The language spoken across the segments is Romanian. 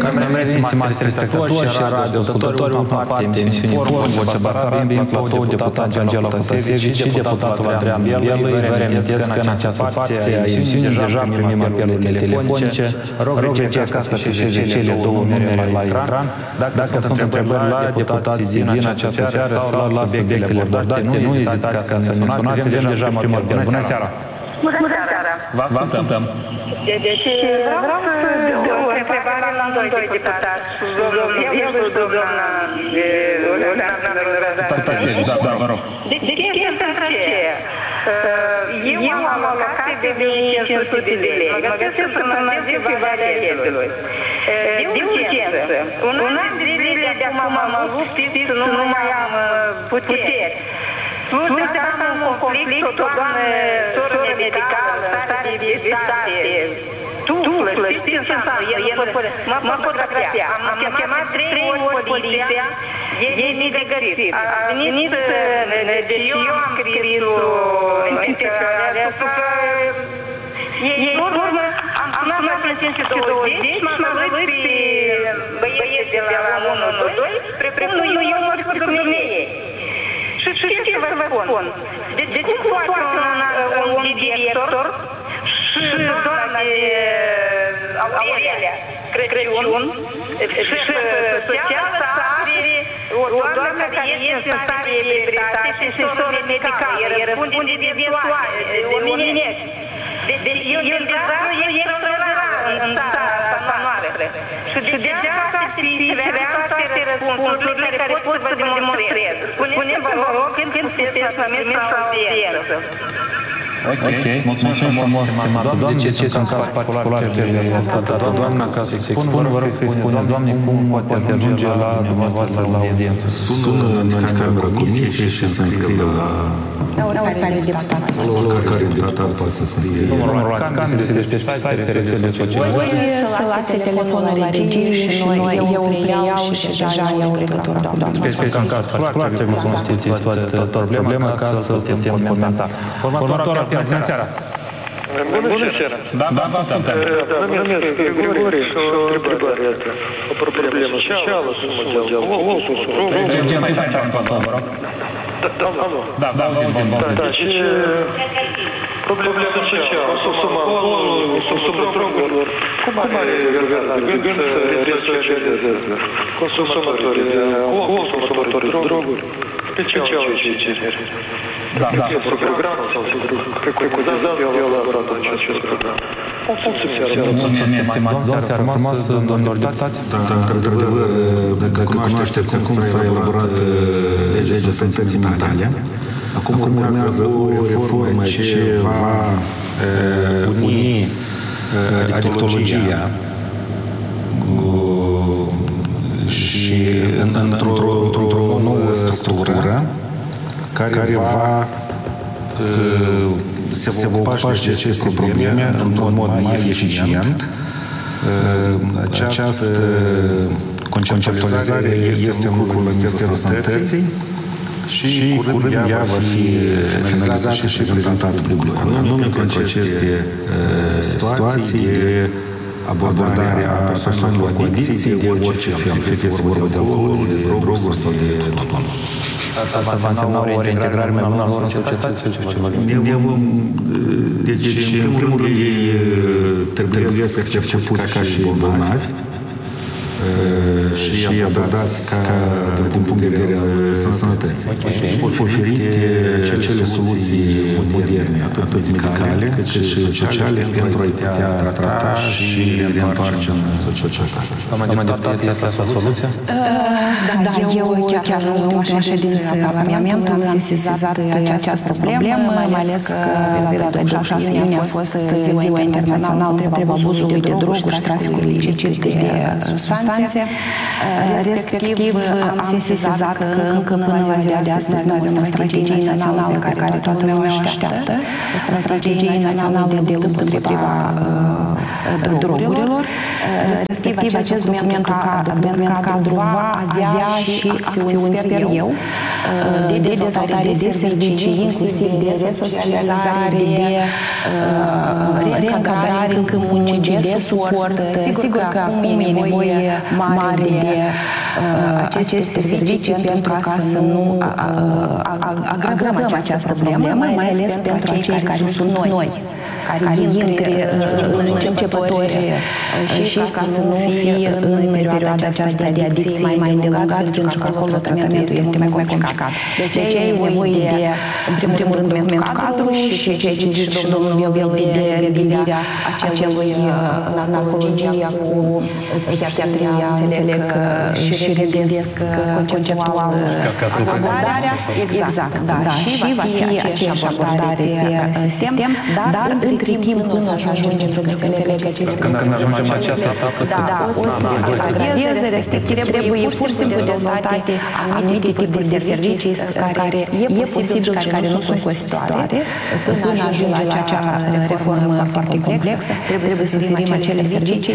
Mersi, stimați telespectatori și radioascultători, în parte emisiunii Forum, Vocea Basarabiei, în platou, deputat Angela Păsevici și deputatul Adrian Bielui. Vă reamintesc că în această parte a emisiunii deja primim apeluri telefonice. Rog cei acasă să fie cele două numere la ecran. Dacă sunt întrebări la deputații din această seară sau la subiectele abordate, nu ezitați să ne sunați. Avem deja primul apel. Bună seara! Bună seara! Vă ascultăm! Deci vreau să o întrebare la doi deputați. Eu și doamna Răzărești. Da, vă rog. De ce este aceea? Eu am alocat de 1500 de lei. Mă găsesc să mă merg pe Valea Redului. De urgență. Un an de zile de acum am avut, știți, nu mai am puteri. Plus de am un conflict cu o doamnă soră medicală, stare de vizitate, tuflă, știți ce înseamnă? Mă fotografia. Am chemat 3 ori poliția, ei negărit. A venit, deci eu am scris o interpelare asupra ei. În urmă, am sunat la 520, m-am văzut pe băieții de la 112, precum nu eu mă spun cu ei. Și ce să vă spun? De ce poate un director și doamna Aurelia Crăciun și socială să apere o doamnă care este în stare de ebritate și soră medicală, îi răspunde de viețoare, de omenești. Deci eu deja nu e extraordinar în țara asta noastră. Și deja toate toate răspunsurile care pot să vă demonstrez. Spuneți-vă, vă rog, când sunteți numit la audiență. Ok, mulțumim frumos, stimată doamnă. De ce sunt caz particular pe ascultată doamna, ca să-i expun, vă rog să-i spuneți, doamne, cum poate ajunge la dumneavoastră la audiență? Sună în camera comisiei și se înscrie la... La oricare deputat. La oricare deputat poate să se înscrie. Numărul la camere, pe site, pe rețele sociale. Voi să lase telefonul la regie și eu îl preiau și deja iau legătura cu doamna. Deci, în caz particular, trebuie să știți toată problema ca să putem comenta. Următorul apel, bună seara! Bună seara! Da, vă ascultăm. Mă numesc Grigori și o întrebare asta. O problemă socială, sumă de Ce mai faci în platou, vă rog? Da, auzim. Da, și problema socială, consumul drogurilor. Cum are gând să resocializeze consumatorii de alcool, consumatorii de droguri, special cei tineri? Da. Este programul sau preconizează el elaboratul acest program. Mulțumesc, stimați domn, seara frumoasă, domnilor deputați. Într-adevăr, dacă cunoașteți cum s-a elaborat legea sănătății mentale, acum urmează o reformă ce va uni adictologia și într-o nouă structură care va se va ocupa și de aceste probleme într-un mod mai eficient. Această conceptualizare este în lucrul Ministerului Sănătății și curând ea va fi finalizată și prezentată publicului. Anume prin aceste situații de abordare a persoanelor cu adicții de orice fel, fie vorba de alcool, de droguri sau de tutun. Asta va însemna o reintegrare mai bună lor în societate? Deci, în primul rând, ei trebuie să percepuți ca și bolnavi și abordați din punct de vedere al sănătății. Oferite acele soluții moderne, atât medicale cât și sociale, pentru a-i putea trata și reîntoarce în societate. Doamna deputat, este asta soluția? Da, eu chiar în ultima ședință a Parlamentului am sesizat această problemă, mai ales că la perioada de 6 iunie a fost Ziua Internațională împotriva abuzului de droguri și traficului ilicit de substanțe. Respectiv, am sesizat că încă până în ziua de astăzi noi avem o strategie națională pe care toată lumea o așteaptă, o strategie națională de luptă împotriva drogurilor. Respectiv, acest document cadru va avea și acțiuni, sper eu, de dezvoltare de servicii, inclusiv de resocializare, de reîncadrare în câmpul muncii, de suport. Sigur că acum e nevoie mare de aceste servicii pentru ca să nu agravăm această problemă, mai ales pentru cei care sunt noi, care intre în începători și ca să nu fie în perioada aceasta de adicție mai îndelungată, pentru că acolo tratamentul este mai complicat. Deci aici e nevoie de, în primul rând, documentul cadru și ceea ce zice și domnul Velveli de regândirea acelui analogia cu psihiatria, înțeleg și regândesc conceptual abordarea. Exact, da. Și va fi aceeași abordare pe sistem, dar între timp până să ajungem să înțeleg aceste când ajungem la această etapă, o să se agraveze, respectiv trebuie pur și simplu dezvoltate anumite tipuri de servicii care e posibil și care nu sunt costisitoare. Până ajungem la acea reformă foarte complexă, trebuie să oferim acele servicii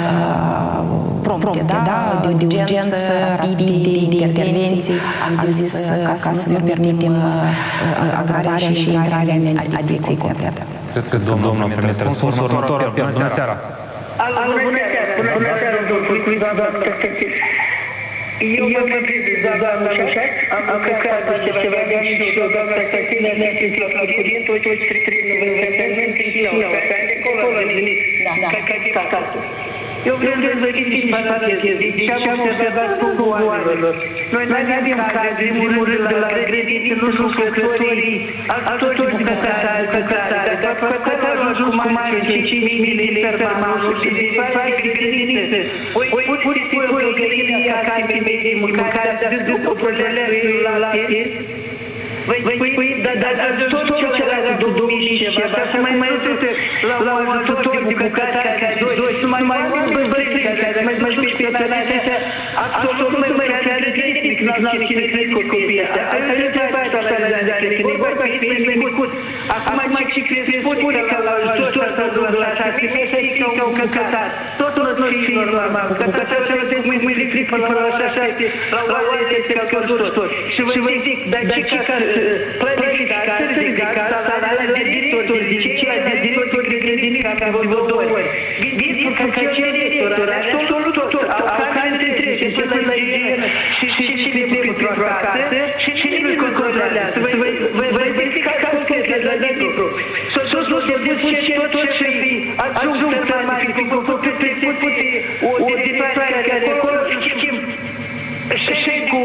prompte, de urgență, rapide, de intervenții, am zis, ca să nu permitem agravarea și intrarea în adicție completă. Cred că domnul a primit răspunsul. Următorul, bună seara! Bună seara, doamna Tătățis. Eu mă prezint, doamna Șașac, am lucrat de ceva de ani și doamna Tătățin ne-a zis la Florent, toți trei învățământ și la acolo a venit ca dictatul. Eu vreau să vă ridic paranteze, deci am observat cu oamenilor. Noi n-avem care, în primul rând, de la grădiniță, nu sunt lucrătorii, toți căcatari, dar căcatarul a ajuns cu mare și 5.000 de sărmanuri și de fapt grădiniță. Oi puteți voi o găină ca pe de mâncare, dar după projelele la lapte, dar tot celălalt de 2000 și ceva, să mai uite la un ajutor de bucătari care doi, mai mult băieți care mai specializează, absolut mai chiar tehnic, n-au cine cred copiii ăștia. Asta nu trebuie specializare, că ne vorba că e micut. Acum mai ce crezi, spune că la ajutor să duc la așa, că e să zic ca un căcătar. Totul nu fi normal, căcătar să vedeți mai fric până la așa, la oare este călcător. Și vă zic, dar ce care planificare, salariile de directori, de ceilalți directori de grădiniță, ca vădori. Gândiți că cel director, absolut tot, care între trece până la igienă și cine pentru acasă și cine îl controlează. Vă verificați concret la director. Să nu se duce tot ce ajung să planifică, o dezvoltare care acolo schimb și cu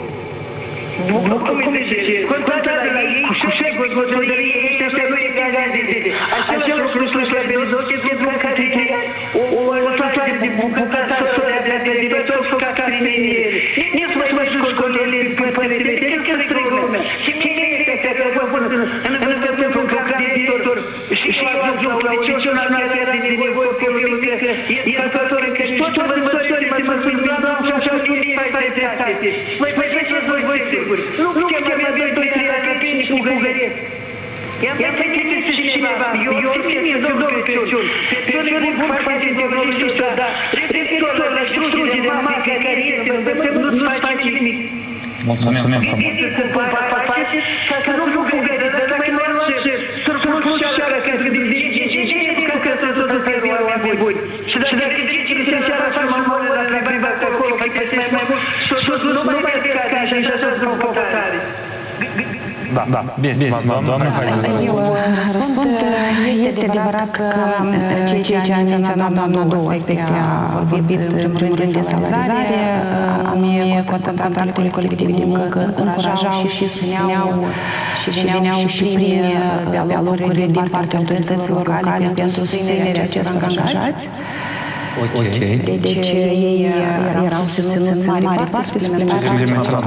cum îi zice, contratele la ei și șeful gospodăriei ei, ăștia nu e egal de zile. Acela lucru la Bezoche, pentru că o ajutoare de bucătar sorea de director ca criminele. Nici mai școlile pe părere, că este lumea. Și cine este ăsta că vă pun în program de director și eu ajung la o națională de nevoie pe o lume, e învățător încă și totul învățătorii mă spun, doamna, și au știut mai departe. Mai faceți voi siguri. Nu chiar mai avem 2-3 academii cu găgărie. I-am făcut și ceva. Eu țin domnul Crăciun. Crăciun e bun face de văzut, dar referitor la structurile de masă care este învățăm, nu face nimic. Mulțumim frumos. Gândiți să faceți ca nu vă găgărie, dar mai mă luați surful și seara, că de ce e că să se fie oameni buni. Și dacă ziceți că seara așa mă moară la privat acolo, că este mai mult, și nu mai ca așa și așa sunt completare. Da, bine, doamne, eu răspund, este adevărat că ceea ce a menționat doamna două aspecte a vorbit în primul rând de salarizare, anume contractele colective de muncă încurajau și susțineau și veneau și prime pe alocuri din partea autorităților locale pentru susținerea acestor angajați. Deci ei erau susținuți în mare parte pe suplimentare.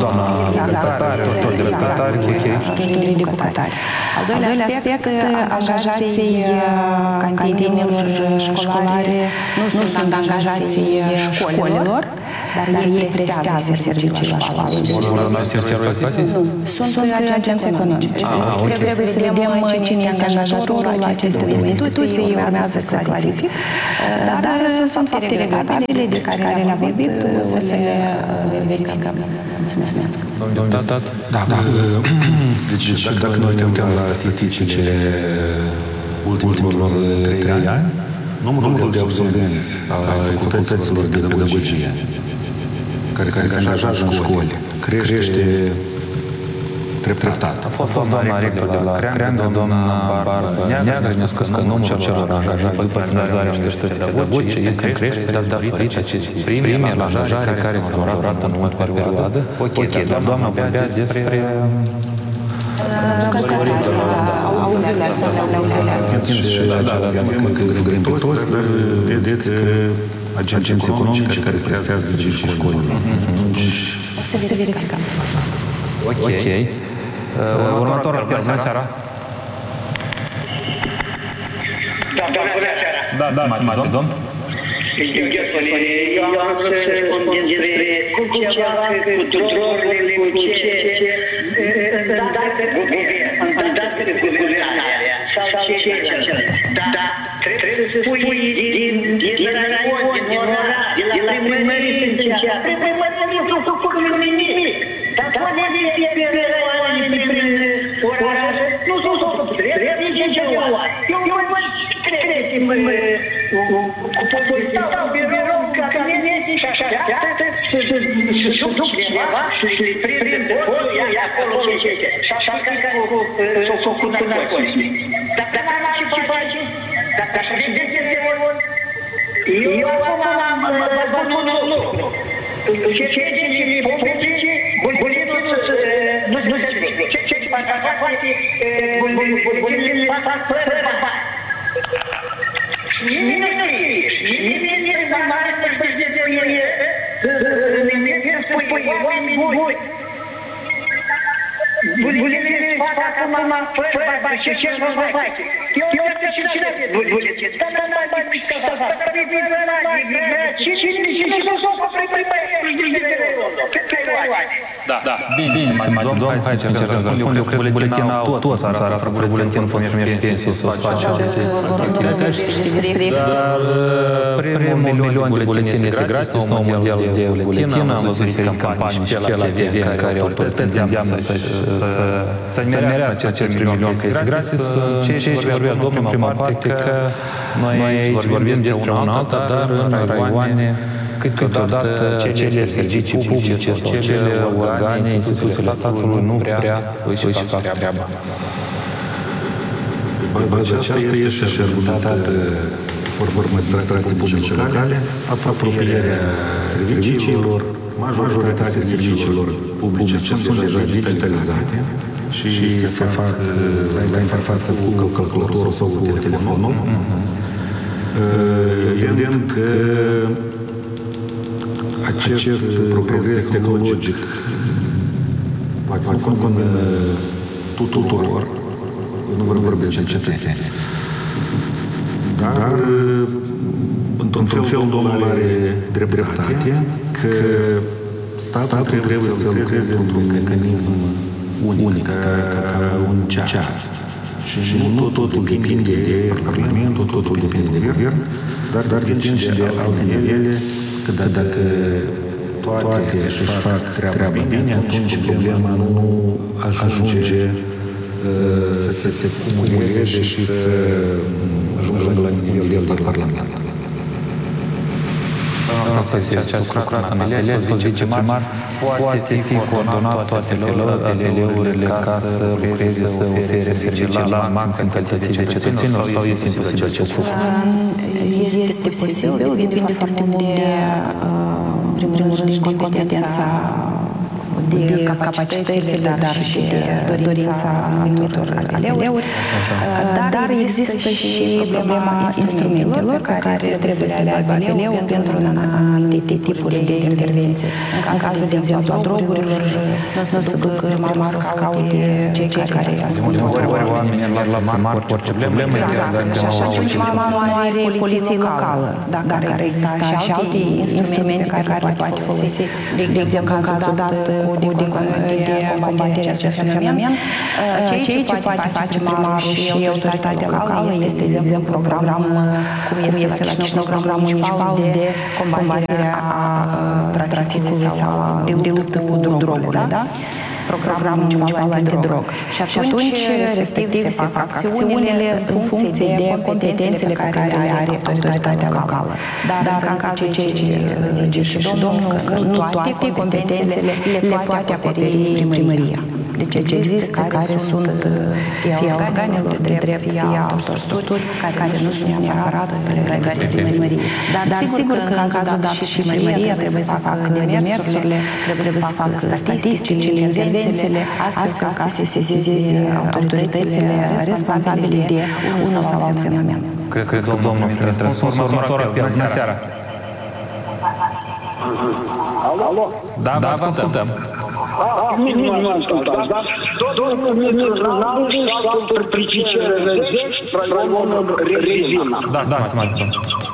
Ajutorii de bucătari. Al doilea aspect, angajații cantinelor școlare nu sunt angajații școlilor, dar ei prestează servicii la școală. Sunt agenți economici. Trebuie să vedem cine este angajatorul acestei instituții, urmează să clarific. Dar sunt fapte regretabile de care le-am vorbit, o să le verificăm. Mulțumesc. Domnul deputat? Da. Deci, dacă noi ne uităm la statisticile ultimilor 3 ani, numărul de absolvenți ai facultăților de pedagogie care se angajează în școli crește treptat. A fost doamna rector de la Creangă, doamna Barbă Neagră, ne-a spus că numărul celor angajați după finalizarea universității pedagogice este în creștere datorită acestei prime angajare care s-a durat în ultima perioadă. Ok, dar doamna vorbea despre Auzile astea sau auzile. Țin și la că vrem pe toți, dar vedeți că agenți economici care prestează servicii școlilor. O să verificăm. Ok. Următorul apel, bună seara. Da, bună seara. Da, stimate domn. Eu am să răspund despre cu ceva, cu tuturorele, cu ce îndată guvernarea sau ce. Da, trebuie să spui din raion, din oraș, de la primărie să înceapă. Primărie nu s-a făcut nimic. Dar poate pe raioane, prin oraș, nu s-a făcut. Trebuie să înceapă. Eu mai credem cu stau birou, cabinete și așteaptă să duc cineva și să-i prinde totul, ia acolo ce. Și așa care s-au făcut până acolo. Dar n-am ce face? Dar să vedeți de ori. Eu acum am văzut un lucru. Cetățenii publice, buletinul nu se vede. Ce face? Buletinul fac fără bani. Nimeni nu știe, nimeni nu mai spune de el, nimeni nu spune oameni buni. Buletinul fac acum fără bani și ce vă face? Eu nu știu cine de buletin, dar nu mai bani mișcă să fac. Dar e bine ăla, e grea, și nu s-o fac Da, bine, stimate domn, hai să încercăm. Eu cred că buletina toți în țara, fără buletin până și pensie să-ți faci activități. Dar primul milion de buletine este gratis, nou model de buletin. Am văzut diferite campanii și pe la TV în care autorități îndeamnă să nimerească acest milion că este gratis. Ce vorbea domnul în prima parte că noi aici vorbim despre un alta, dar în raioane câteodată cele servicii publice sau cele organe, instituțiile statului nu prea își fac treaba. Baza aceasta este și argumentată conform administrației publice locale, apropierea serviciilor, majoritatea serviciilor publice sunt deja digitalizate și se fac la interfață cu calculatorul sau cu telefonul. Evident că acest progres tehnologic poate să convină tuturor, nu vorbim de cetățeni. Dar, într-un fel, domnul are dreptate că statul trebuie să lucreze într-un mecanism unic, ca un ceas. Și nu totul depinde de Parlament, totul depinde de Guvern, dar depinde și de alte nivele, că dacă toate își fac treaba bine, atunci problema nu ajunge să se cumuleze și să ajungă la nivel de Parlament. Ați lucrat în atelier, ați fost viceprimar, poate fi coordonat toate apeleurile ca să lucreze, să ofere servicii la maxim calitativ de cetățenilor sau este imposibil acest lucru? Este posibil, depinde foarte mult de, în primul rând, competența de capacitățile, dar și de dorința anumitor aleuri. Dar există și problema instrumentelor care trebuie să le aibă aleul pentru anumite tipuri de intervenție. În cazul, de exemplu, a drogurilor, nu se duc primar să caute cei care ascultă. Oamenii la primar cu orice problemă. Și atunci nu are poliție locală, care există și alte instrumente pe care le poate folosi. De exemplu, în cazul dat cu de combaterea acestui fenomen, ceea ce poate face primarul și autoritatea locală este, de exemplu, programul, cum este la Chișinău, programul municipal de combatere a traficului sau de luptă cu drogurile, da? Programul municipal antidrog. Și atunci, respectiv, se fac acțiunile în funcție de competențele care le are autoritatea locală. Dar în cazul ceea ce zice și domnul, nu toate competențele le poate acoperi primăria. Deci există care sunt fie organelor de drept, fie altor structuri care nu sunt neapărat legate de primărie. Dar sigur că în cazul dat și primăria trebuie să facă demersurile, trebuie să facă statisticile, intervențiile, astfel ca să se sesizeze autoritățile responsabile de unul sau alt fenomen. Cred că domnul răspuns următor. Bună seara! Alo? Da, vă ascultăm. Nu ascultați, dar domnul Mitru-Nanu statul Pricicere Răzești, Traimonul Rezina. Da, mai bun.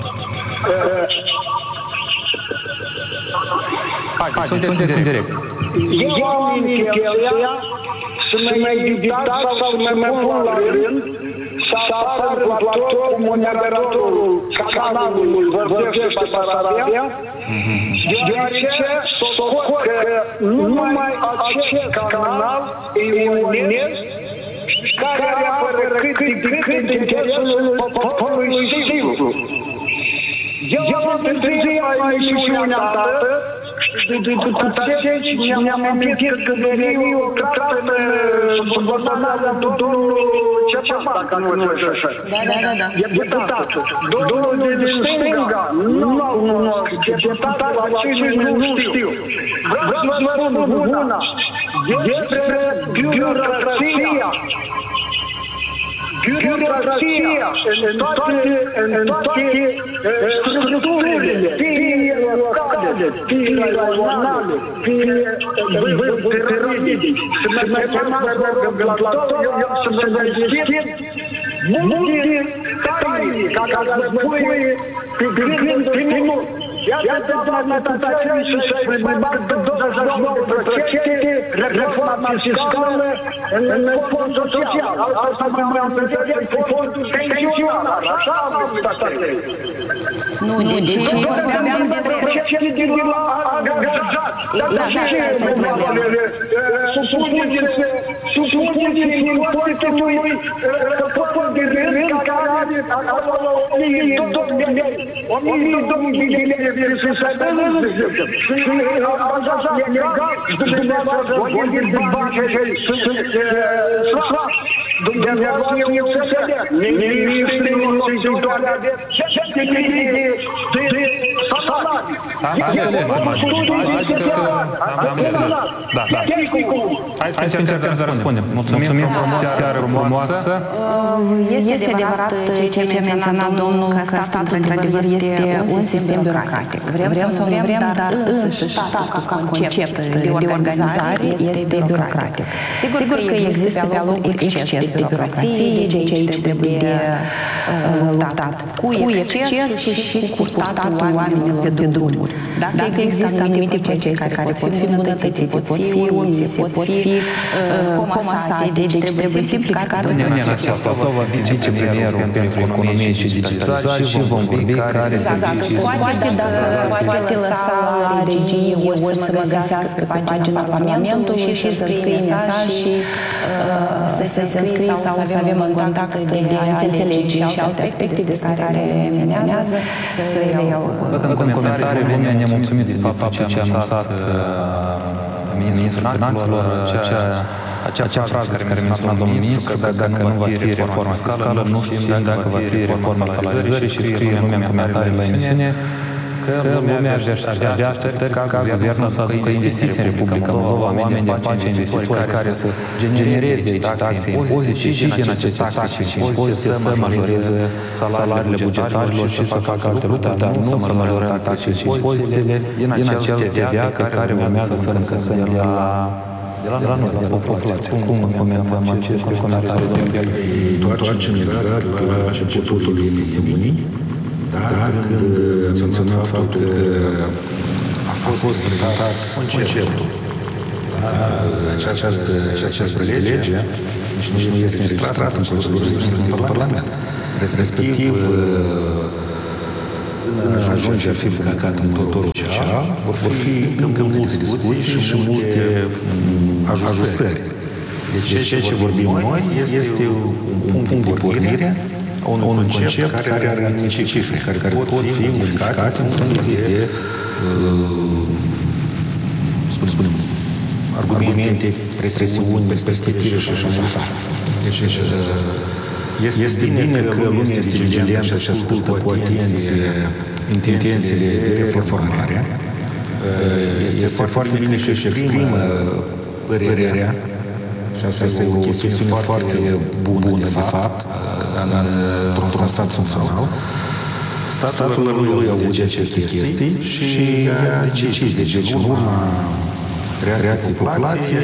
Hai, sunteți în direct. Eu am intenția să mă invitați sau să mă pun la rând să apar în platou cu moderatorul canalului Vorbește Basarabia, deoarece socot că numai acest canal îi unesc și care apără cât de cât interesul poporului simplu. Eu am întâlnit mai emisiunea dată și cu tăceci mi-am amintit că veni o trată în subordonarea domnului Ceaban, dacă nu știu așa. Da. Deputatul. Domnul de stânga, nu, deputatul acela nu știu. Vreau să vă spun una despre birocrația. Birocrația în toate structurile, fie locale, fie regionale, fie vârstărării. Să mă merg la platou, să mă deschid multe taine, ca să mă pui pe gând primul. Iată, doamna Tătăcean, și să-i primat de 29% reforma fiscală în fondul social. Asta mai am înțeles cu fondul pensional. Așa am Tătăcean. Nu, deci eu vorbeam despre ce din la angajat. Dar ce e problemele? Supuneți-vă impozitului fond de rând care are acolo 1.002 de lei. Și să angajat legal și dumneavoastră vorbiți de bani și slab. Dumneavoastră eu înțeleg. Ministrul instituțional de salarii. Hai să încercăm să răspundem. Mulțumim frumos, seară frumoasă. Este adevărat ceea ce a menționat domnul, că statul într-adevăr este un sistem birocratic. Vrem sau nu vrem, dar însăși statul ca concept de organizare este birocratic. Sigur că există pe loc exces de birocrație, ce aici trebuie luptat cu excesul și cu purtatul oamenilor pe drumuri. Dacă există anumite procese care pot fi îmbunătățite, pot fi omise, pot fi comasate, deci trebuie simplificat. Doamna Sotova, vicepremierul pentru economie și digitalizare și vom vorbi care servicii. Poate lăsa la regie ori să mă găsească pe pagina Parlamentului și să scrie mesaj și să se înscrie sau să avem în contact de a înțelege și alte aspecte despre care le menționează, să le iau. În comentarii lumea ne-a mulțumit de faptul ce a anunțat ministrul finanțelor, acea frază care menționa domnul ministru, că dacă nu va fi reforma fiscală, nu știm dacă va fi reforma salarizării și scrie lumea în comentarii la emisiune că lumea își așteaptă ca guvernul să aducă investiții în Republica Moldova, oameni de afaceri, investitori care să genereze taxe, impozite și din aceste taxe și impozite să majoreze salariile bugetarilor și să facă alte lucruri, dar nu să majoreze taxe și impozitele din acel TVA pe care urmează să încăsăm de la noi, de la populație. Cum comentăm aceste comentarii, domnul Gheorghe? Întoarcem exact la începutul emisiunii, când ați menționat faptul că a fost prezentat conceptul. Această lege nici nu este înregistrată în procedurile din Parlament. Respectiv, până ajunge a fi publicat în monitorul oficial, vor fi încă multe discuții și multe ajustări. Deci ceea ce vorbim noi este un punct de pornire a unui concept care are anumite cifre, care pot fi modificate în funcție de argumente, presiuni, perspective și așa mai departe. Deci este bine că lumea este vigilentă și ascultă cu atenție intențiile de reformare. Este foarte bine că își exprimă părerea, și asta este o chestiune foarte bună, de fapt, într-un stat funcțional. Statul lui auge aceste chestii și ia decizii. Deci, în urma reacției populației,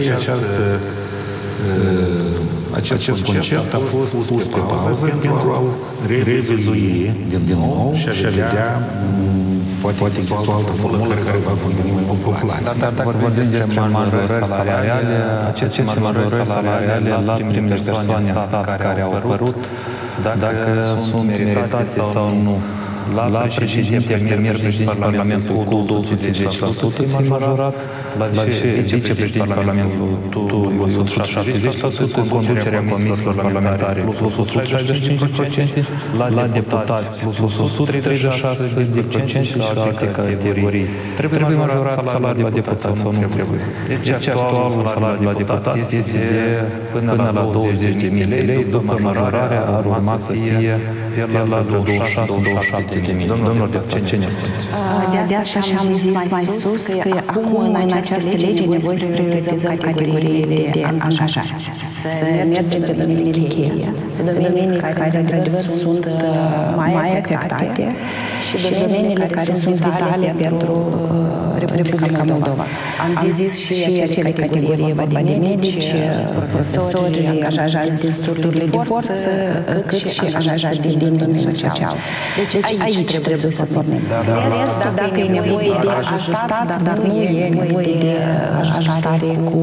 acest concept a fost pus pe pauză pentru a revizui din nou și a vedea poate există o altă formulă care va conveni mai mult populație. Dar dacă vorbim despre majorări salariale, aceste majorări salariale la primele persoane în stat care au apărut, dacă sunt meritate sau nu. La președinte, premier, președinte Parlamentului cu 210% e majorat, la vicepreședinte Parlamentului 170%, conducerea comisiilor parlamentare plus 165%, la deputați plus 136% și la alte categorii. Trebuie majorat salariul la deputați sau nu trebuie? Deci actualul salariu la deputat este până la 20.000 de lei, după majorarea ar urma să fie pe la 26-27.000. Domnilor, ce ne spuneți? De asta și-am zis mai sus că acum în această lege nevoie să prioritizăm categoriile de angajați. Să mergem pe domeniile cheie, pe domeniile care într-adevăr sunt mai afectate și domeniile care sunt vitale pentru Republica Moldova. Am zis și acele categorii, vorba de medici, profesori, angajați din structurile de forță, cât și angajați din domeniul social. Deci aici trebuie să pornim. Restul, dacă e nevoie de ajustat, dar nu e nevoie de ajustare cu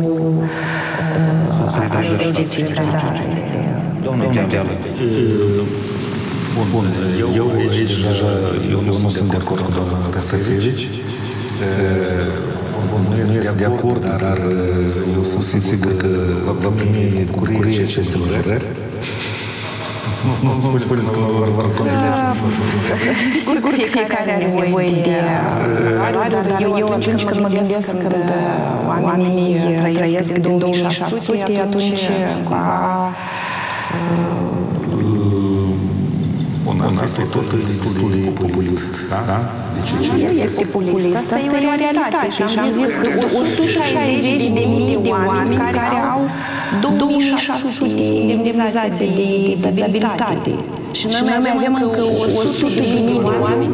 asta este de cifre. Domnul Geangeală. Bun, eu aici deja nu sunt de acord cu doamna Tăsăsevici. Nu este de acord, dar eu sunt sigur că va primi bucurie aceste majorări. Nu spuneți că nu vor conveni. Sigur că fiecare are nevoie de salariu, dar eu atunci când mă gândesc când oamenii trăiesc din 2600, atunci Asta este tot destul de populist, da? Nu este populist, asta e o realitate. Și am zis că 160.000 de oameni care au 2600 indemnizații de dizabilitate. Și noi mai avem încă 100.000 de oameni.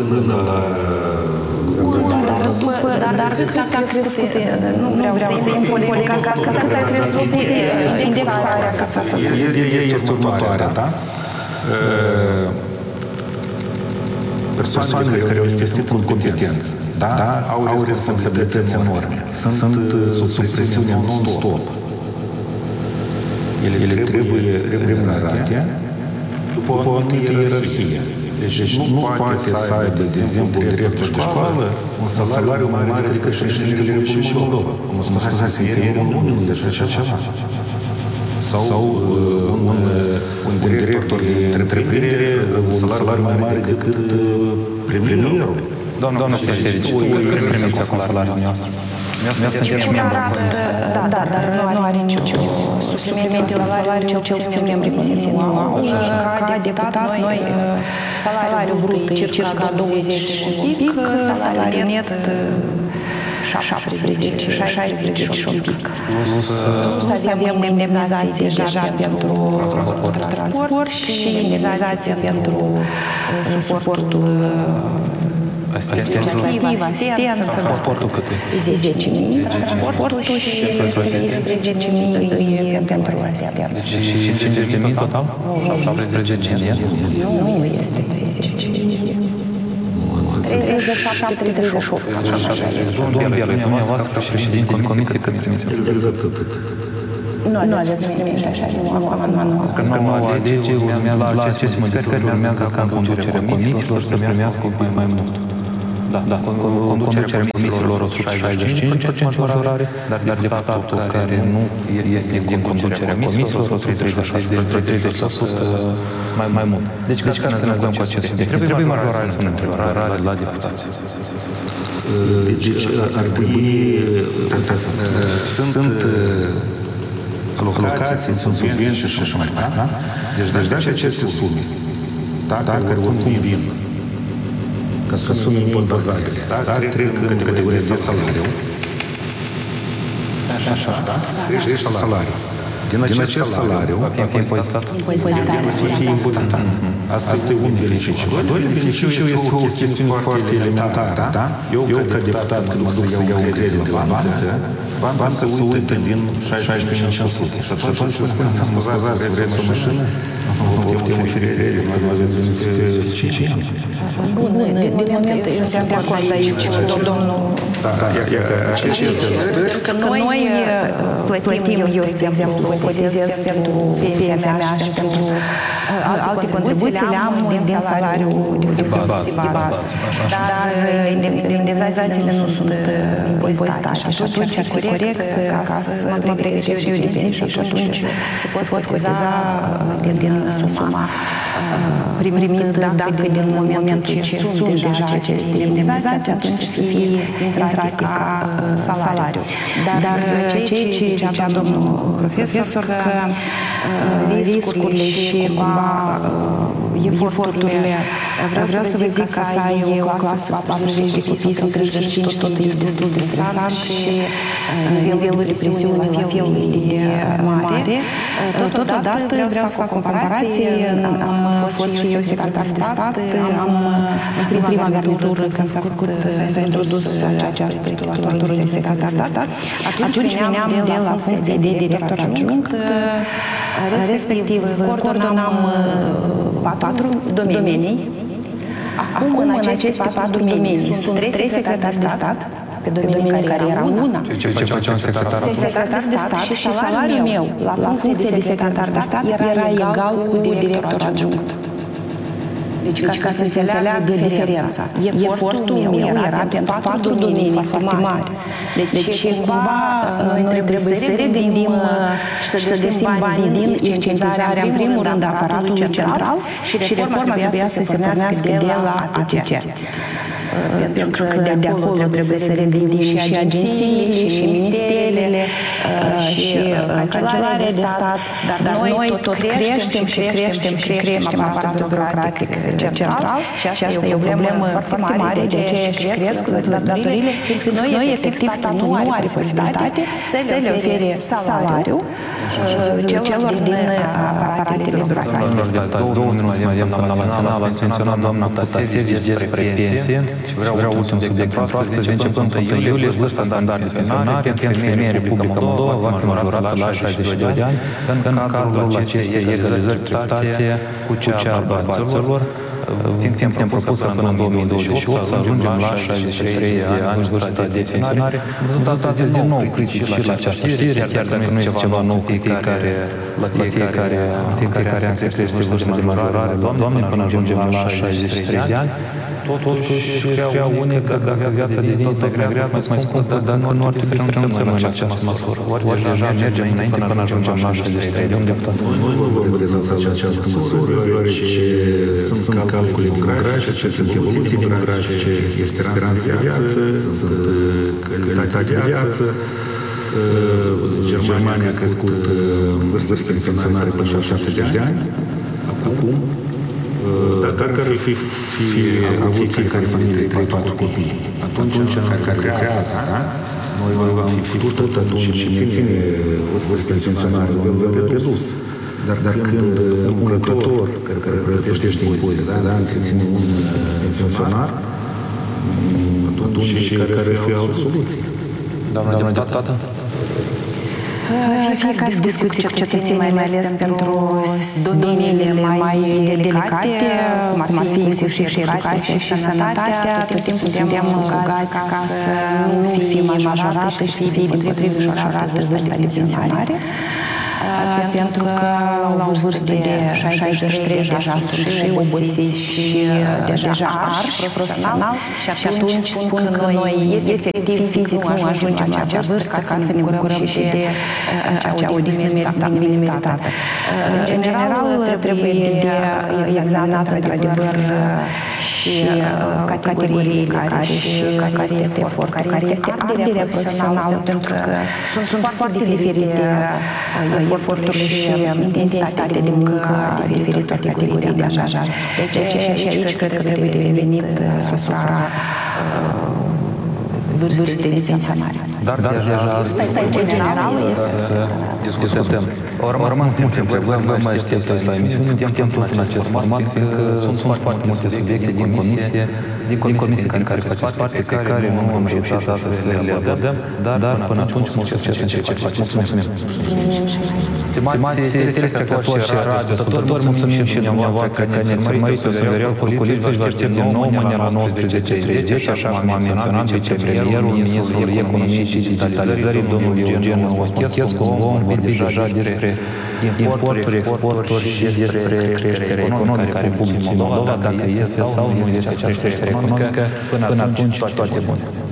Dar cât a crescut, nu vreau să intru în politica, cât a crescut indexarea ca să facă. Este următoarea, da? Persoanele care au testit în competență, au responsabilități enorme, sunt sub presiune non-stop. Ele trebuie remunerate după o anumită ierarhie. Deci nu poate să aibă, de exemplu, director de școală un salariu mai mare decât președintele Republicii Moldova. Mă scuzați, nu este așa ceva. Sau un director de întreprindere un salariu mai mare decât premierul. Doamna Tăsăsevici, cum primiți acum salariul noastră? Noi suntem și membru în comisie. Da, dar nu are nicio suplimente la salariu, cel puțin membrii comisiei nu au. Ca deputat, noi salariul brut e circa 20 și un pic, salariul net 16 și un pic. Plus avem indemnizație deja pentru transport și indemnizație pentru suportul asistență. Transportul cât e? 10.000 transportul și 13.000 e pentru asistență. Deci 50.000 total? 17.000? Nu este 37-38. Domnul Bielu, dumneavoastră președinte comisiei cât țineți? Nu aveți nimic așa, nu. Că noua lege urmează la aceste modificări, urmează ca conducerea comisiilor să primească mai mult. Da, conducerea comisiilor 165% majorare, dar deputatul care nu este din conducerea comisiilor 30% mai mult. Deci ca să ne analizăm cu acest subiect, trebuie majorare, spunem, majorare la deputați. Deci ar trebui, sunt alocații, sunt subvenții și așa mai departe. Deci dacă aceste sume, care oricum vin, ca să sume impozabile, dar trec în categoria de salariu, crește salariul. Din acest salariu va fi impozitat. Asta este un beneficiu. Doi beneficiu este o chestiune foarte elementară. Eu, ca deputat, când mă duc să iau un credit la bancă, banca se uită din 16.500. Și atunci spune, scuzați, vreți o mașină? Nu putem oferi credit, mai aveți 5 ani. Bun, din moment eu sunt de acord aici cu domnul. Că noi plătim, eu, de exemplu, cotizez pentru pensia mea și pentru alte contribuții le am din salariul de bază. Dar indemnizațiile nu sunt impozitate. Și atunci e corect ca să mă pregătesc și eu de pensie și atunci se pot cotiza din suma primită, dacă din momentul ce sunt deja aceste indemnizații, atunci să fie intrate ca salariu. Dar ceea ce zicea domnul profesor, că riscurile și cumva eforturile, vreau să vă zic că să ai o clasă cu 40 de copii sau 35, tot e destul de stresant și nivelul de presiune la fel de mare. Totodată vreau să fac o comparație. Am fost și eu secretar de stat, în prima garnitură când s-a introdus această titulatură de secretar de stat, atunci veneam de la funcție de director adjunct, respectiv coordonam 4 domenii. Acum, în aceste 4 domenii, sunt 3 secretari de stat, pe domenii care era una. Ce face un secretar? Secretar de stat și salariul meu la funcție de secretar de stat era egal cu director adjunct. Deci, ca să se înțeleagă diferența. Efortul meu era pentru 4 domenii foarte mari. Deci, cumva, noi trebuie să regândim și să găsim bani din eficientizarea, în primul rând, a aparatului central și reforma trebuia să se pornească de la ATC. Pentru că de acolo trebuie să regândim și agențiile, și ministerele, și cancelarea de stat, dar noi tot creștem aparatul birocratic central și asta e o problemă foarte mare, de aceea cresc datorile, pentru că noi, efectiv, statul nu are posibilitate să le ofere salariu celor din aparatele birocratice. Două minute mai avem până la final. Ați menționat, doamna Cutasevici, despre pensie și vreau ultimul subiect pentru astăzi. Începând 1 iulie, vârsta standard de pensionare pentru femeie în Republica Moldova va fi majorată la 62 de ani în cadrul acestei egalizări treptate cu cea a bărbaților, fiind ne-am propus ca până în 2028 să ajungem la 63 de ani vârsta de pensionare. Rezultatul azi din nou critic și la această știre, chiar dacă nu este ceva nou, la fiecare an se crește vârsta de majorare, Doamne, până ajungem la 63 de ani. totuși crea unii că dacă viața de tot mai grea, mai scurtă, dacă nu ar trebui să renunțăm la această măsură. Ori deja mergem înainte până ajungem la 63 de deputat. Noi nu vom renunța la această măsură, deoarece sunt calcule demografice, sunt evoluții demografice, este speranța de viață, sunt calitatea de viață. Germania a crescut vârsta pensionare până la 70 de ani, acum. Dacă ar fi avut fiecare familie 3-4 copii, atunci care creează, noi vom fi putut atunci ține vârsta pensionare la nivel redus. Dar când un lucrător care plătește impozite, ține un pensionar, atunci care ar fi altă soluție? Doamna deputată? Fiecare discuție cu cetățenii, mai ales pentru domeniile mai delicate, cum ar fi inclusiv și educația și sănătatea, tot timpul suntem rugați ca să nu fie majorată și să fie depotrivit majorată vârsta de pensionare. Pentru că la o vârstă de 63 deja sunt și obosiți și deja arși profesional și atunci spun că noi efectiv fizic nu ajungem la acea vârstă ca să ne bucurăm și de acea odihnă limitată. În general trebuie de examinat într-adevăr și categoriile care este efort, care este arderea profesională, pentru că sunt foarte diferite eforturile și intensitatea de muncă de diferite categorii de angajați. Deci și aici cred că trebuie revenit asupra vârstei de pensionare. Dar deja vârsta în general este... Discutăm. Au rămas multe întrebări, vă mai așteptați la emisiune. Putem tot în acest format, fiindcă sunt foarte multe subiecte din comisie din care faceți parte, pe care nu am reușit astăzi să le abordăm, dar până atunci mult succes în ceea ce faceți. Mulțumim! Stimați telespectatori și radioascultători, mulțumim și dumneavoastră că ne-ați urmărit pe Severial Furculiță și vă aștept din nou mâine la 19:30, așa cum a menționat vicepremierul, ministrul Economiei și Digitalizării, domnul Eugen Oschescu. Vom vorbi deja despre importuri, exporturi și despre creșterea economică a Republicii Moldova, dacă este sau nu este creștere economică. Până atunci, toate bune!